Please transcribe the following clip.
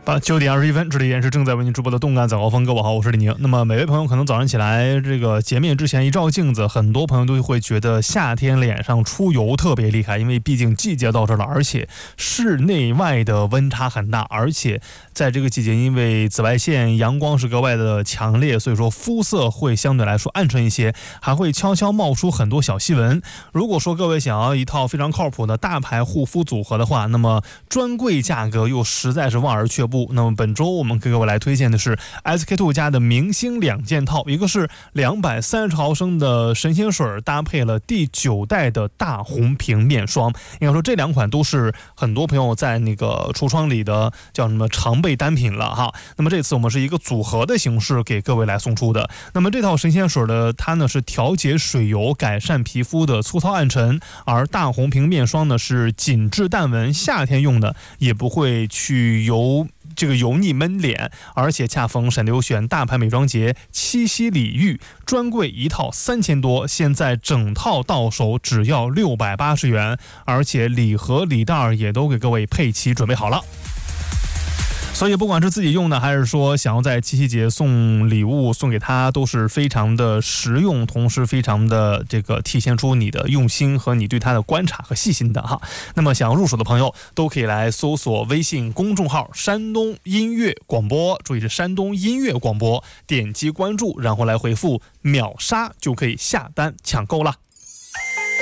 9点21分，这里依然是正在为您直播的动感早高峰。各位好，我是李宁。那么每位朋友可能早上起来这个洁面之前一照镜子，很多朋友都会觉得夏天脸上出油特别厉害，因为毕竟季节到这了，而且室内外的温差很大，而且在这个季节因为紫外线阳光是格外的强烈，所以说肤色会相对来说暗沉一些，还会悄悄冒出很多小细纹。如果说各位想要一套非常靠谱的大牌护肤组合的话，那么专柜价格又实在是望而却步。那么本周我们给各位来推荐的是 SK-II 家的明星2件套，一个是230毫升的神仙水搭配了第9代的大红瓶面霜，应该说这2款都是很多朋友在那个橱窗里的叫什么常备单品了哈。那么这次我们是一个组合的形式给各位来送出的。那么这套神仙水的它呢是调节水油，改善皮肤的粗糙暗沉，而大红瓶面霜呢是紧致淡纹，夏天用的也不会去油腻闷脸，而且恰逢沈流选大牌美妆节七夕礼遇，专柜一套3000多，现在整套到手只要680元，而且礼盒礼袋也都给各位配齐准备好了。所以不管是自己用的，还是说想要在七夕节送礼物送给他，都是非常的实用，同时非常的这个体现出你的用心和你对他的观察和细心的哈。那么想要入手的朋友都可以来搜索微信公众号山东音乐广播，注意是山东音乐广播，点击关注，然后来回复秒杀就可以下单抢购了。